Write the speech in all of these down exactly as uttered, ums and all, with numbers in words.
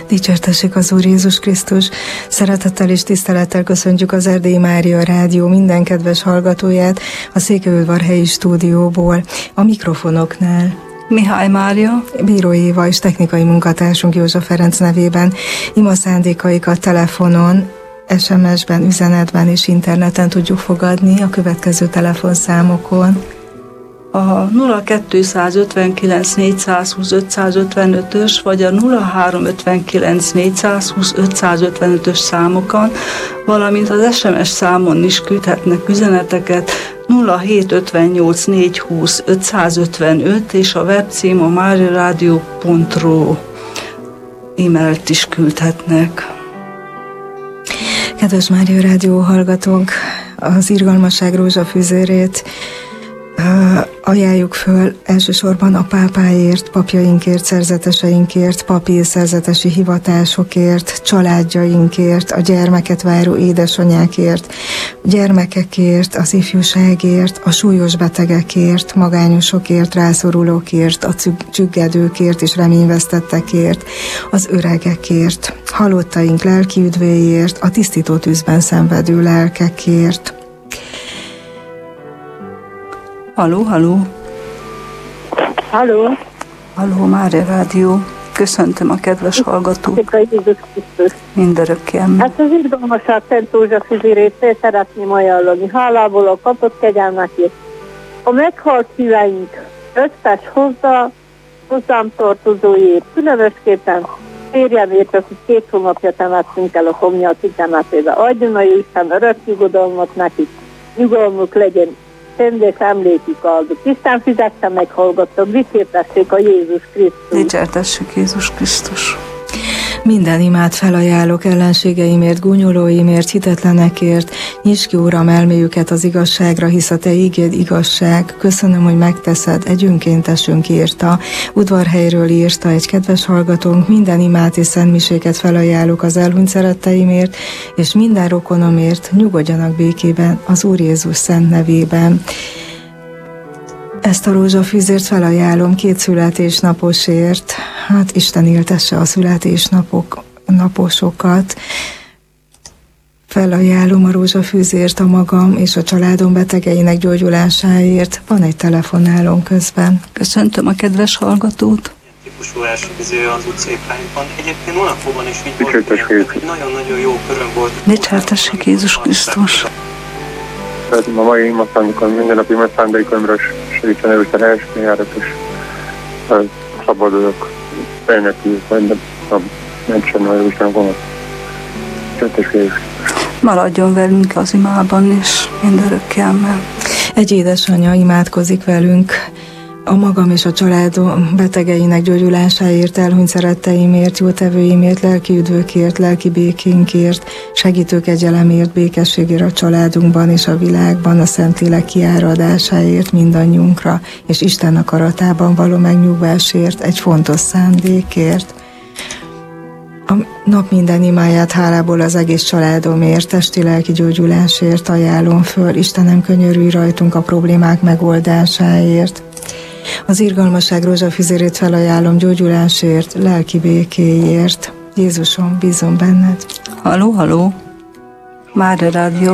Dicsértessék az Úr Jézus Krisztus! Szeretettel és tisztelettel köszöntjük az Erdélyi Mária Rádió minden kedves hallgatóját a Székelyudvarhelyi stúdióból, a mikrofonoknál Mihály Mária, Bíró Éva és technikai munkatársunk József Ferenc nevében ima szándékaikat telefonon, es em es-ben, üzenetben és interneten tudjuk fogadni a következő telefonszámokon. A nulla kettőszázötvenkilenc négyszázhúsz ötszázötvenötös vagy a nulla háromszázötvenkilenc négyszázhúsz ötszázötvenötös számokon, valamint az es em es számon is küldhetnek üzeneteket nulla hétszázötvennyolc négyszázhúsz ötszázötvenöt és a webcím a mariaradio pont ru e-mailt is küldhetnek. Kedves Mária Rádió hallgatók, az irgalmasság rózsafüzérét Uh, ajánljuk föl elsősorban a pápáért, papjainkért, szerzeteseinkért, papi és szerzetesi hivatásokért, családjainkért, a gyermeket váró édesanyákért, a gyermekekért, az ifjúságért, a súlyos betegekért, magányosokért, rászorulókért, a csüggedőkért és reményvesztettekért, az öregekért, halottaink lelki üdvéért, a tisztító tűzben szenvedő lelkekért. Halló, halló. Halló. Halló, Mária Rádió. Köszöntöm a kedves hallgatót. Mindörökké. Hát az irgalmasság Szent Rózsafüzérét szeretném ajánlani. Hálából a kapott kegyelmekért. A meghalt szüleink összes hozzá, hozzám tartozóért, különösképpen férjemért, akik két hónapja temettünk el a Komnyati temetőbe. Adjon a Isten örök nyugodalmat nekik, nyugalmuk legyen, szendés emlékük áldott. Isten fizette meg, hallgattam, dicsértessék a Jézus Krisztus. Dicsértessék Jézus Krisztus. Minden imát felajánlok ellenségeimért, gúnyolóimért, hitetlenekért. Nyisd ki, Uram, elméjüket az igazságra, hisz a Te ígéd igazság. Köszönöm, hogy megteszed, egy önkéntesünk írta. Udvarhelyről írta egy kedves hallgatónk. Minden imát és szentmiséket felajánlok az elhunyt szeretteimért, és minden rokonomért. Nyugodjanak békében az Úr Jézus szent nevében. Ezt a rózsafűzért felajánlom két születésnaposért. Hát Isten éltesse a születésnapok, naposokat. Felajánlom a rózsafűzért a magam és a családom betegeinek gyógyulásáért. Van egy telefonálón közben. Köszöntöm a kedves hallgatót. Típusú esküvő az utcépánkban. Egyébként Monakóban is így volt, egy nagyon-nagyon jó köröm volt. Dicsértessék Jézus Krisztus. Tehát a mai imaszándékon, mindennapi imaszándékomra segítsen először elsőn járat, és szabadulok fejnek kívül, majd nem mentsen a Jóisten vonat. Csöntessék. Maradjon velünk az imában, és mindörökké amen. Egy édesanyja imádkozik velünk a magam és a családom betegeinek gyógyulásáért, elhunyt szeretteimért, jótevőimért, lelki üdvökért, lelki békénkért, segítő kegyelemért, békességért a családunkban és a világban, a Szentlélek kiáradásáért mindannyiunkra, és Isten akaratában való megnyugvásért, egy fontos szándékért. A nap minden imáját hálából az egész családomért, testi-lelki gyógyulásért ajánlom föl. Istenem, könyörülj rajtunk a problémák megoldásáért. Az irgalmasság rózsafüzérét felajánlom gyógyulásért, lelki békéért. Jézusom, bízom benned. Halló, halló. Mária Rádió.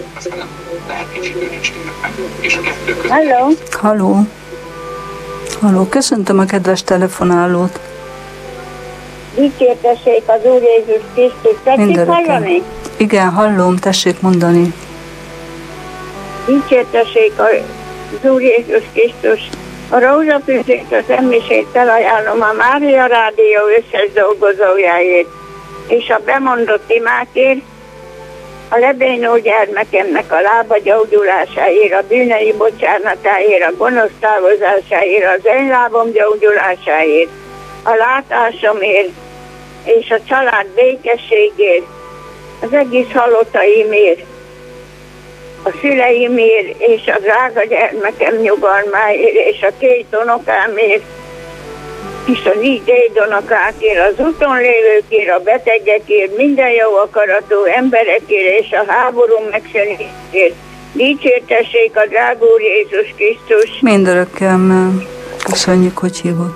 Halló. Halló. Halló, köszöntöm a kedves telefonálót. Dicsértessék az Úr Jézus Krisztus. Tetszik hallani? Igen, hallom, tessék mondani. Dicsértessék az Úr Jézus Krisztus. A rózsafűzért, az emmisét felajánlom a Mária Rádió összes dolgozójáért, és a bemondott imákért, a lebénó gyermekemnek a lába gyógyulásáért, a bűnei bocsánatáért, a gonosz távozásáért, az én lábom gyógyulásáért, a látásomért, és a család békességért, az egész halottaimért, a szüleimért, és a drága gyermekem nyugalmáért, és a két unokámért, és a négy dédunokákért, az úton lévőkért, a betegekért, minden jó akaratú emberekért, és a háború megszűnésért. Dicsértessék a drága Úr Jézus Krisztus. Mindörökké amen. Köszönjük, hogy hívott.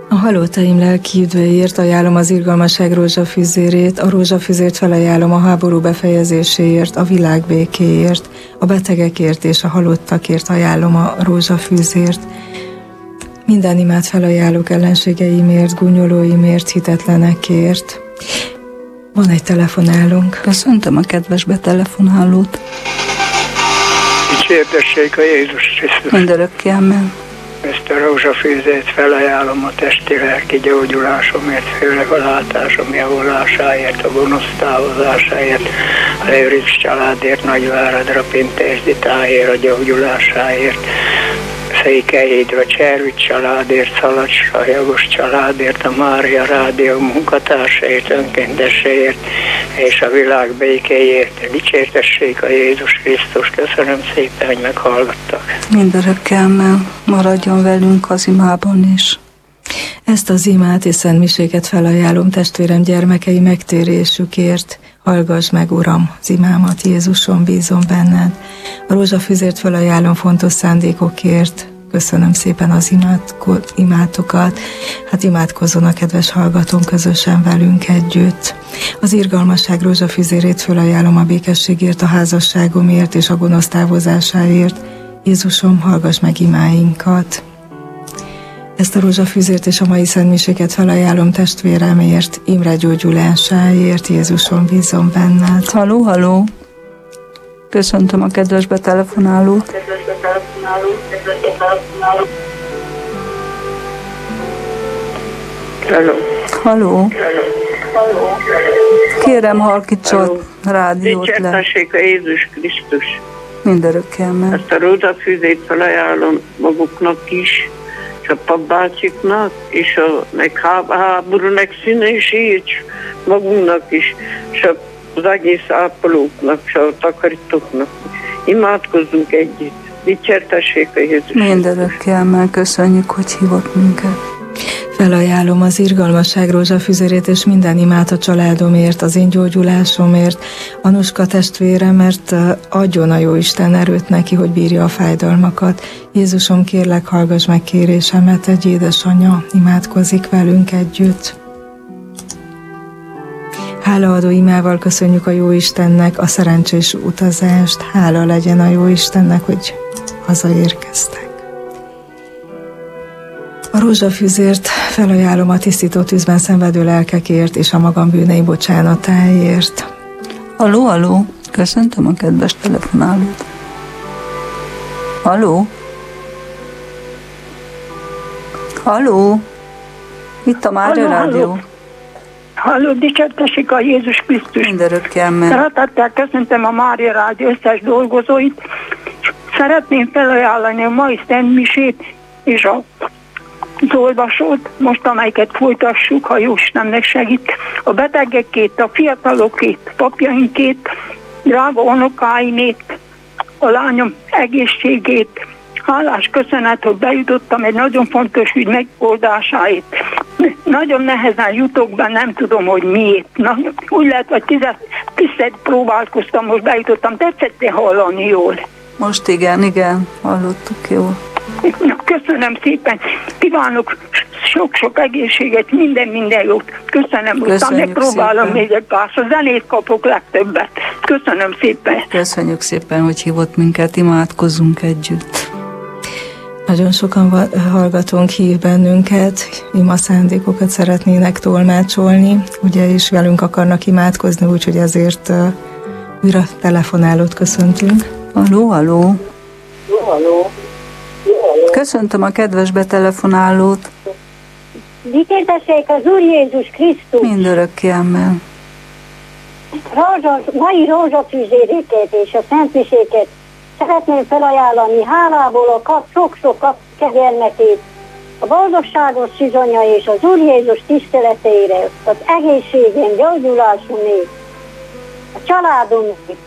A halottaim lelki üdvéért ajánlom az irgalmaság rózsafüzérét, a rózsafüzért felajánlom a háború befejezéséért, a világ békéért, a betegekért és a halottakért ajánlom a rózsafűzért. Minden imát felajánlok ellenségeimért, gúnyolóimért, hitetlenekért. Van egy telefonálónk. Köszöntöm a kedves betelefonálót. Dicsértessék a Jézus Krisztus. Mindörökké, amen. Ezt a rózsafűzét felajánlom a testi-lelki gyógyulásomért, főleg a látásom javulásáért, a gonosz távozásáért, a Lőrinc családért, Nagyváradra, Pintérsditáért, a gyógyulásáért, Székelyhídra, Cservics családért, Szalacsra, Jagos családért, a Mária Rádió munkatársait, önkénteséért és a világ békéért. Dicsértessék a Jézus Krisztus. Köszönöm szépen, hogy meghallgattak. Mindörökké, amen. Maradjon velünk az imában is. Ezt az imát és szentmiséket felajánlom testvérem gyermekei megtérésükért. Hallgass meg, Uram, az imámat, Jézuson, bízom benned. A rózsafüzért felajánlom fontos szándékokért. Köszönöm szépen az imádko- imátokat. Hát imádkozzon a kedves hallgatón közösen velünk együtt. Az irgalmasság rózsafüzérét felajánlom a békességért, a házasságomért és a gonosz távozásáért. Jézusom, hallgass meg imáinkat. Ezt a rózsafüzért és a mai szentmiséket felajánlom testvéremért, Imre gyógyulásáért. Jézuson, bízom benned. Halló, halló. Köszöntöm a kedves betelefonálót. Hello. Halló. Kérem, halkítson rádiót le. Dicsértessék a Jézus Krisztus. Mindörökké, amen. Ezt a rózsafűzét felajánlom maguknak is, és a papbácsiknak, és a meg háború megszűnéséért magunknak is, és az egész ápolóknak, és a takarítóknak. Imádkozzunk együtt. Dicsértessék a Jézus. Mindörökké, amen. Köszönjük, hogy hívott minket. Felajánlom az irgalmasság rózsafüzérét és minden imát a családomért, az én gyógyulásomért, Anuska testvéremért, adjon a Jóisten erőt neki, hogy bírja a fájdalmakat. Jézusom, kérlek, hallgass meg kérésemet, egy édesanyja imádkozik velünk együtt. Hálaadó imával köszönjük a Jóistennek a szerencsés utazást, hála legyen a Jóistennek, hogy hazaérkeztek. A rózsafűzért felajánlom a tisztító tűzben szenvedő lelkekért és a magam bűnei bocsánatáért. Halló, halló. Köszöntöm a kedves telefonálót. Halló. Halló. Itt a Mária Rádió. Halló, dicsértessék a Jézus Krisztus. Mindörökké, amen. Szeretettel köszöntöm a Mária Rádió összes dolgozóit. Szeretném felajánlani a mai szentmisét és a az olvasót, most amelyiket folytassuk, ha Jóistennek segít, a betegekét, a fiatalokét, papjainkét, drága unokáimét, a lányom egészségét. Hálás köszönet, hogy bejutottam egy nagyon fontos ügy megoldásáért. Nagyon nehezen jutok be, nem tudom, hogy miért. Na, úgy lehet, hogy tízet próbálkoztam, most bejutottam. Tetszett hallani jól? Most igen, igen, hallottuk jól. Na, köszönöm szépen. Kívánok sok-sok egészséget, minden-minden jót. Köszönöm, utána megpróbálom még egy pár, a zenét kapok legtöbbet. Köszönöm szépen. Köszönjük szépen, hogy hívott minket, imádkozzunk együtt. Nagyon sokan hallgatónk hív bennünket, ima szándékokat szeretnének tolmácsolni, ugye, és velünk akarnak imádkozni, úgyhogy ezért uh, újra telefonálót köszöntünk. Halló, halló. Halló, halló. Köszöntöm a kedves betelefonálót. Dicsértessék az Úr Jézus Krisztus. Mindörökké, amen. Rózsa, mai rózsafűzéréket és a szentmiséket szeretném felajánlani hálából a kap, sok-sok kap kegyelmekét, a boldogságos szizonya és az Úr Jézus tiszteleteire, az egészségem, gyógyulásomért, a családomért,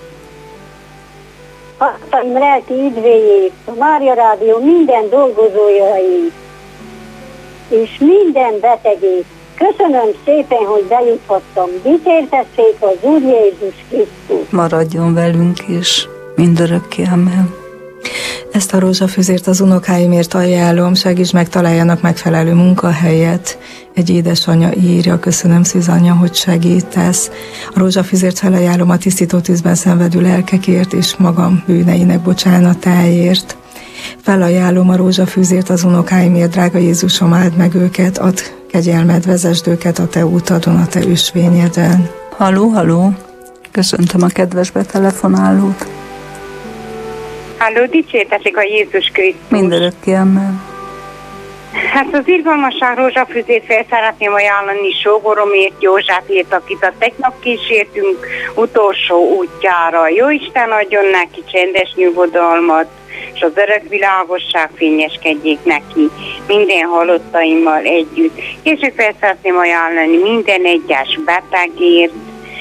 hasztaim lelki üdvéjét, a Mária Rádió minden dolgozójait, és minden betegét. Köszönöm szépen, hogy bejuthattam. Dicsértessék az Úr Jézus Krisztus. Maradjon velünk is, mindörökké, amen. Ezt a rózsafüzért az unokáimért ajánlom, segíts meg, találjanak megfelelő munkahelyet. Egy édesanyja írja, köszönöm Szűzanya, hogy segítesz. A rózsafüzért felajánlom a tisztító tűzben szenvedő lelkekért és magam bűneinek bocsánatáért. Felajánlom a rózsafűzért az unokáimért, drága Jézusom, áld meg őket, add kegyelmed, vezesd őket a te útadon, a te ösvényeden. Haló, haló, köszöntöm a kedves betelefonálót. Halló, dicsértessék a Jézus Krisztus. Mindörökké, amen. Hát az irgalmasság rózsafüzét fel szeretném ajánlani sógoromért, Józsefért, akit a tegnap kísértünk utolsó útjára. Jóisten adjon neki csendes nyugodalmat, és az örök világosság fényeskedjék neki minden halottaimmal együtt. És fel szeretném ajánlani minden egyes betegért,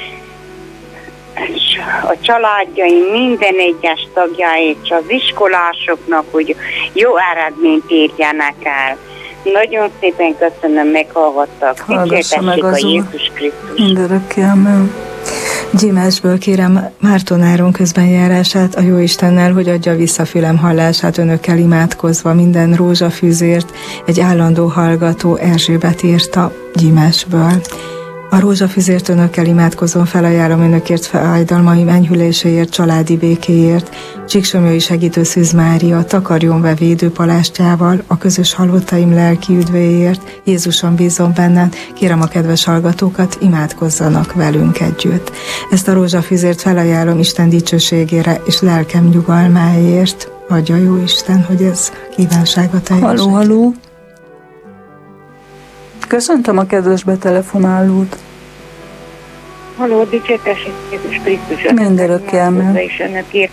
a családjaim minden egyes tagjáért, és az iskolásoknak, hogy jó eredményt érjenek el. Nagyon szépen köszönöm, meghallgattak. Hallgassa meg az a Úr. Jézus Krisztus. Mindörökké, amen. Gyimesből kérem Mártonáron közbenjárását a Jóistennel, hogy adja vissza fülem hallását, önökkel imádkozva minden rózsafűzért. Egy állandó hallgató Erzsébet írta Gyimesből. A rózsafüzért önökkel imádkozom, felajánlom önökért fájdalmaim enyhüléséért, családi békéért, Csíksomlyói segítő Szűz Mária, takarjon be védőpalástjával, a közös halottaim lelki üdvéért. Jézuson bízom benned, kérem a kedves hallgatókat, imádkozzanak velünk együtt. Ezt a rózsafüzért felajánlom Isten dicsőségére és lelkem nyugalmáért. Adja jó Isten, hogy ez kívánsága teljesek. Haló, haló. Köszöntöm a kedves betelefonálót. Halló, dicsértessék Jézus Krisztus. Mindörökké, amen. És önökért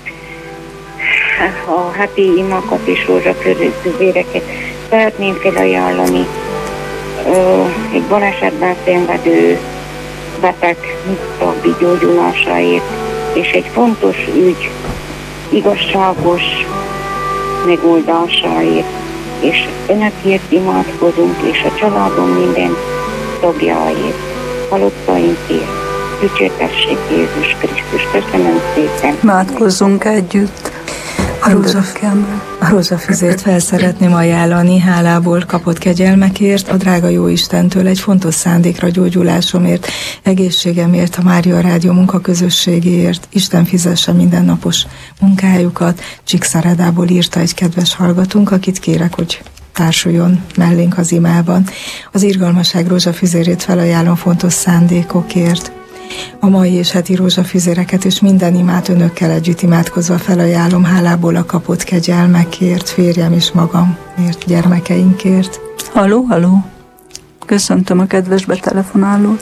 a heti imakat és rózsafűzéreket szeretném felajánlani egy balesetben szenvedő beteg további gyógyulásáért, és egy fontos ügy igazságos megoldásáért, és önökért imádkozunk, és a családom minden tagjáért, halottainkért, dicsértessék Jézus Krisztus. Köszönöm szépen. Imádkozzunk együtt. A, rózsa, a rózsafüzért fel szeretném ajánlani hálából kapott kegyelmekért, a drága Jóistentől egy fontos szándékra, gyógyulásomért, egészségemért, a Mária Rádió munkaközösségéért. Isten fizesse mindennapos munkájukat. Csíkszeredából írta egy kedves hallgatónk, akit kérek, hogy társuljon mellénk az imában. Az irgalmasság rózsafüzérét felajánlom fontos szándékokért. A mai és heti rózsafüzéreket és minden imát önökkel együtt imádkozva felajánlom hálából a kapott kegyelmekért, férjem és magamért, gyermekeinkért. Haló, haló. Köszöntöm a kedves betelefonálót.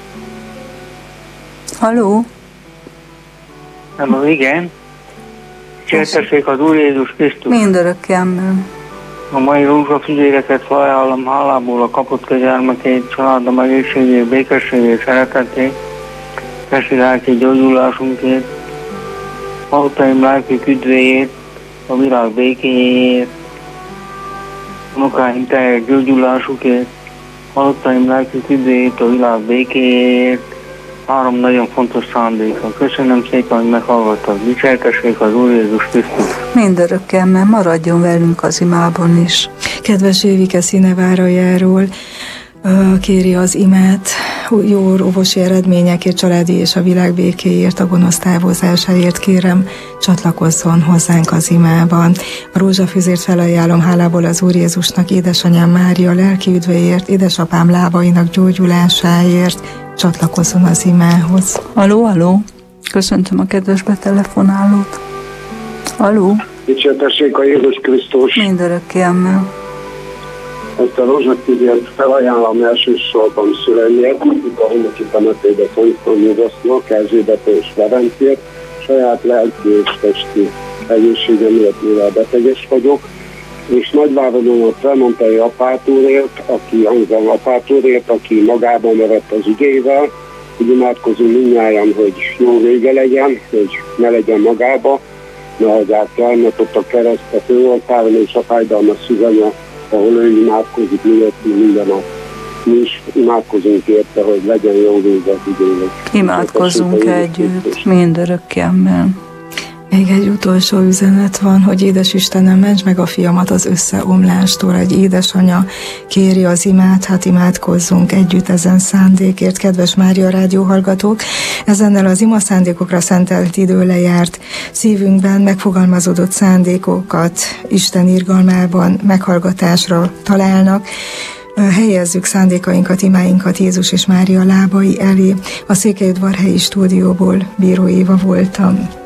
Haló. Haló, igen. Dicsértessék az Úr Jézus Krisztus. Mindörökké, amen. A mai rózsafüzéreket felajánlom hálából a kapott kegyelmekért, családom egészségét, békességét, szeretetét, testi lelki gyógyulásunkért, halottaim lelki üdvéért, a világ békéjéért, unokáim teljes gyógyulásukért, halottaim lelki üdvéért, a világ békéjéért. Három nagyon fontos szándéka. Köszönöm szépen, hogy meghallgattak. Dicsértessék az Úr Jézus Krisztus. Mindörökké, amen. Maradjon velünk az imában is. Kedves Évike Színevárajáról kéri az imát, jó orvosi eredményekért, családi és a világ békéért, a gonosz távozásáért kérem, csatlakozzon hozzánk az imában. A rózsafüzért felajánlom hálából az Úr Jézusnak, édesanyám Mária lelki üdvéért, édesapám lábainak gyógyulásáért, csatlakozzon az imához. Aló, aló, köszöntöm a kedves betelefonálót. Aló. Dicsértessék a Jézus Krisztus. Mindörökké, amen. Ezt a rózsafüzért felajánlom elsősorban szüleimért, akik a Homoki temetőbe Szentszon nyugosznak, Erzsébet és Ferencért, saját lelki és testi egészségemért, mivel beteges vagyok, és nagyvárodon a Tremontei apátúrért, aki Anzel apátúrért, aki magában maradt az ügyével, hogy imádkozunk mindnyájan, hogy jó vége legyen, hogy ne legyen magába, ne hagyják el, mert ott a kereszt a főoltáron és a fájdalmas Szűzanya, ahol ő imádkozik miatt minden nap. Mi is imádkozunk érte, hogy legyen jó vége az ügyének. Imádkozzunk együtt, mindörökké, amen. Még egy utolsó üzenet van, hogy édes Istenem, ments meg a fiamat az összeomlástól. Egy édesanya kéri az imát, hát imádkozzunk együtt ezen szándékért. Kedves Mária Rádió hallgatók, ezennel az ima szándékokra szentelt idő lejárt. Szívünkben megfogalmazódott szándékokat Isten irgalmában meghallgatásra találnak. Helyezzük szándékainkat, imáinkat Jézus és Mária lábai elé. A Székelyudvarhelyi stúdióból Bíró Éva voltam.